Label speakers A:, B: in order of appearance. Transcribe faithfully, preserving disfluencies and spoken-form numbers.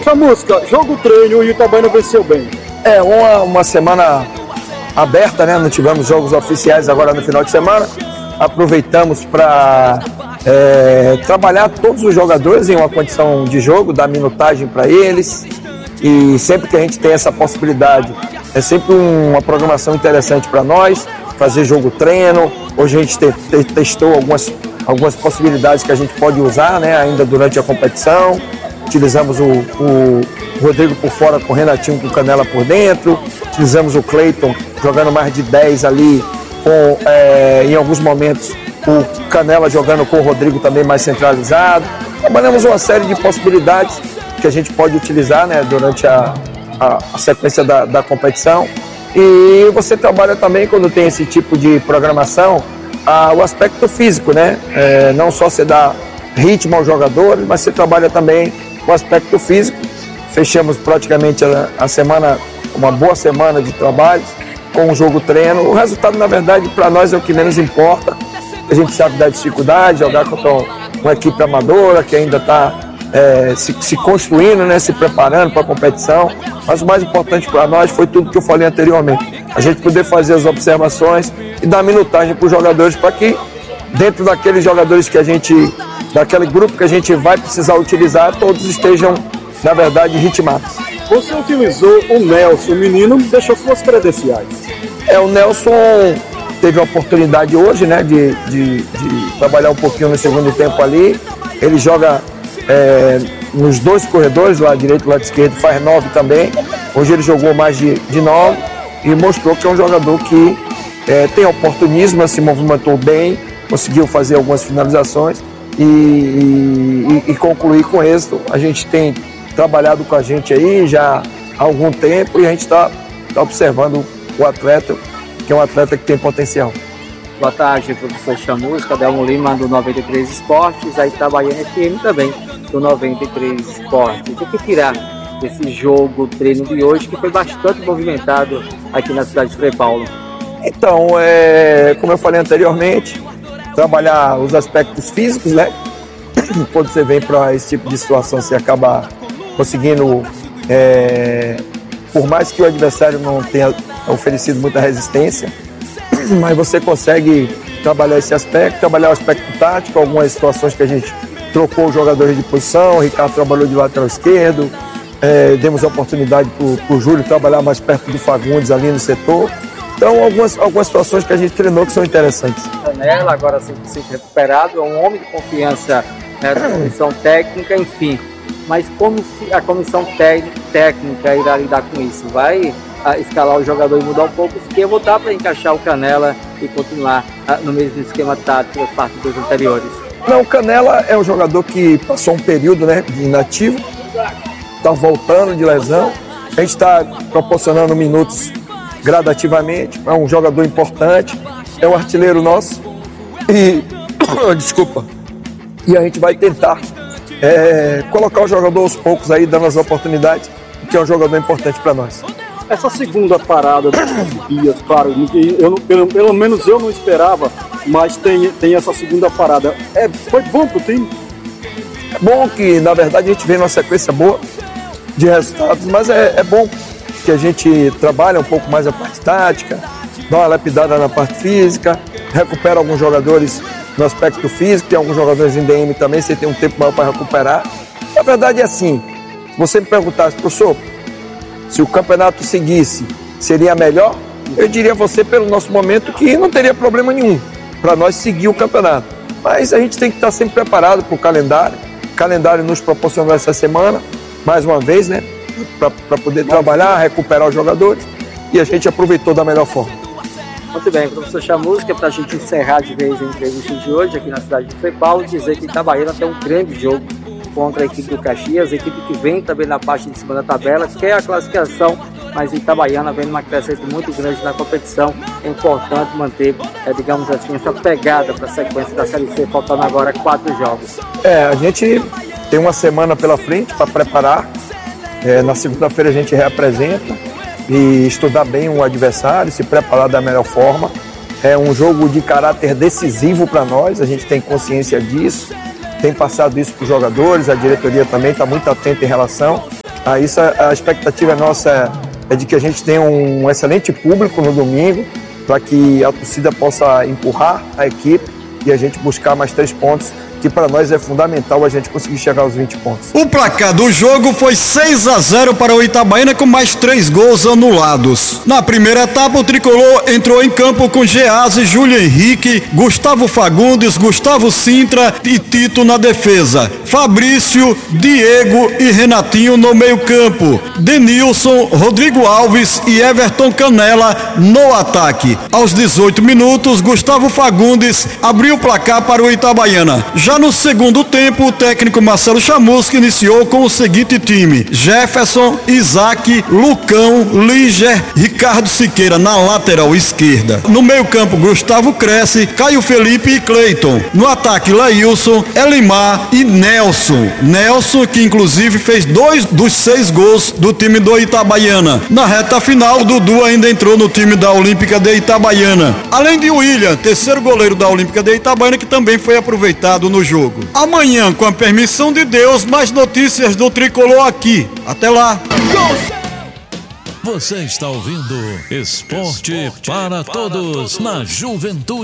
A: Chamusca, jogo treino e o Itabaiana venceu bem.
B: É, uma, uma semana aberta, né? Não tivemos jogos oficiais agora no final de semana. Aproveitamos para é, trabalhar todos os jogadores em uma condição de jogo, dar minutagem para eles. E sempre que a gente tem essa possibilidade, é sempre uma programação interessante para nós, fazer jogo treino. Hoje a gente te, te, testou algumas, algumas possibilidades que a gente pode usar, né, ainda durante a competição. Utilizamos o, o Rodrigo por fora com o Renatinho com Canela por dentro. Utilizamos o Cleiton jogando mais de dez ali, com, é, em alguns momentos o Canela jogando com o Rodrigo também mais centralizado. Trabalhamos uma série de possibilidades que a gente pode utilizar, né, durante a, a, a sequência da, da competição. E você trabalha também, quando tem esse tipo de programação, a, o aspecto físico, né? É, não só você dá ritmo aos jogadores, mas você trabalha também o aspecto físico. Fechamos praticamente a, a semana, uma boa semana de trabalho com o jogo treino. O resultado, na verdade, para nós é o que menos importa. A gente sabe da dificuldade, jogar contra uma equipe amadora que ainda está É, se, se construindo, né, se preparando para a competição, mas o mais importante para nós foi tudo que eu falei anteriormente, a gente poder fazer as observações e dar minutagem para os jogadores, para que dentro daqueles jogadores que a gente, daquele grupo que a gente vai precisar utilizar, todos estejam, na verdade, ritmados.
A: Você utilizou o Nelson, o menino deixou suas credenciais.
B: É, o Nelson teve a oportunidade hoje, né, de, de, de trabalhar um pouquinho no segundo tempo ali. Ele joga É, nos dois corredores, lado direito e lado esquerdo, faz nove também. Hoje ele jogou mais de, de nove e mostrou que é um jogador que é, tem oportunismo, se movimentou bem, conseguiu fazer algumas finalizações e, e, e concluir com êxito. A gente tem trabalhado com a gente aí já há algum tempo e a gente está tá observando o atleta, que é um atleta que tem potencial.
C: Boa tarde, professor Chamusca, Delmo Lima do noventa e três Esportes, a Itabaiana F M também do noventa e três Esportes. O que tirar desse jogo treino de hoje, que foi bastante movimentado aqui na cidade de Frei Paulo?
B: Então, é, como eu falei anteriormente, trabalhar os aspectos físicos, né? Quando você vem para esse tipo de situação, você acaba conseguindo, é, por mais que o adversário não tenha oferecido muita resistência, mas você consegue trabalhar esse aspecto, trabalhar o aspecto tático, algumas situações que a gente trocou os jogadores de posição, o Ricardo trabalhou de lateral esquerdo, é, demos a oportunidade para o Júlio trabalhar mais perto do Fagundes ali no setor. Então, algumas, algumas situações que a gente treinou que são interessantes.
C: Canela, agora cem por cento recuperado, é um homem de confiança, né, da comissão técnica, enfim. Mas como a comissão técnica irá lidar com isso? Vai a escalar o jogador e mudar um pouco o esquema, voltar para encaixar o Canela e continuar a, no mesmo esquema tático das partidas anteriores?
B: Não, o Canela é um jogador que passou um período, né, de inativo, está voltando de lesão, a gente está proporcionando minutos gradativamente, é um jogador importante, é um artilheiro nosso e, desculpa, e a gente vai tentar é, colocar o jogador aos poucos aí, dando as oportunidades, porque é um jogador importante para nós.
A: Essa segunda parada dos dias, claro, eu, pelo, pelo menos eu não esperava, mas tem, tem essa segunda parada. É, foi bom pro time?
B: É bom que, na verdade, a gente vem numa sequência boa de resultados, mas é, é bom que a gente trabalha um pouco mais a parte tática, dá uma lapidada na parte física, recupera alguns jogadores no aspecto físico, tem alguns jogadores em D M também, você tem um tempo maior para recuperar. Na verdade é assim, se você me perguntasse, professor, se o campeonato seguisse, seria melhor? Eu diria a você, pelo nosso momento, que não teria problema nenhum para nós seguir o campeonato. Mas a gente tem que estar sempre preparado para o calendário. O calendário nos proporcionou essa semana, mais uma vez, né? Para poder trabalhar, recuperar os jogadores. E a gente aproveitou da melhor forma.
C: Muito bem, professor Chamusca, para a gente encerrar de vez a entrevista de hoje aqui na cidade de Frei Paulo, dizer que Itabaiana tem um grande jogo contra a equipe do Caxias, a equipe que vem também na parte de cima da tabela, quer a classificação, mas Itabaiana vem numa crescente muito grande na competição. É importante manter, é, digamos assim, essa pegada para a sequência da Série C, faltando agora quatro jogos.
B: É, a gente tem uma semana pela frente para preparar. É, na segunda-feira a gente reapresenta e estudar bem o adversário, se preparar da melhor forma. É um jogo de caráter decisivo para nós, a gente tem consciência disso. Tem passado isso para os jogadores, a diretoria também está muito atenta em relação. Ah, isso, a, a expectativa nossa é, é de que a gente tenha um excelente público no domingo, para que a torcida possa empurrar a equipe e a gente buscar mais três pontos, que para nós é fundamental a gente conseguir chegar aos vinte pontos.
D: O placar do jogo foi seis a zero para o Itabaiana, com mais três gols anulados. Na primeira etapa, o tricolor entrou em campo com Geazi, Júlio Henrique, Gustavo Fagundes, Gustavo Sintra e Tito na defesa. Fabrício, Diego e Renatinho no meio campo. Denilson, Rodrigo Alves e Everton Canela no ataque. Aos dezoito minutos, Gustavo Fagundes abriu o placar para o Itabaiana. Já no segundo tempo, o técnico Marcelo Chamusca iniciou com o seguinte time: Jefferson, Isaac, Lucão, Líger, Ricardo Siqueira na lateral esquerda. No meio campo, Gustavo Cresce, Caio Felipe e Cleiton. No ataque, Laílson, Elimar e Nelson. Nelson, que inclusive fez dois dos seis gols do time do Itabaiana. Na reta final, Dudu ainda entrou no time da Olímpica de Itabaiana. Além de William, terceiro goleiro da Olímpica de Itabaiana, que também foi aproveitado no jogo. Amanhã, com a permissão de Deus, mais notícias do tricolor aqui. Até lá.
E: Você está ouvindo Esporte para Todos na Juventude.